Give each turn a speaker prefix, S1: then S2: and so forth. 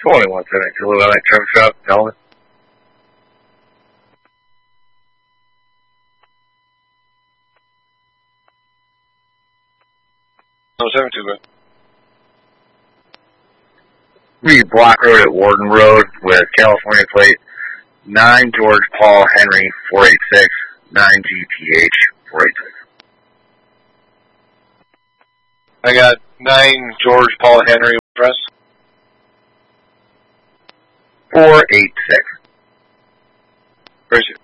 S1: 2172, Little Light Truck Shop, gentlemen.
S2: No, 72, bro.
S1: Read Block Road at Warden Road with California plate 9 George Paul Henry 486 9 GPH 486.
S2: I got 9 George Paul Henry address.
S1: 486.
S2: Appreciate it.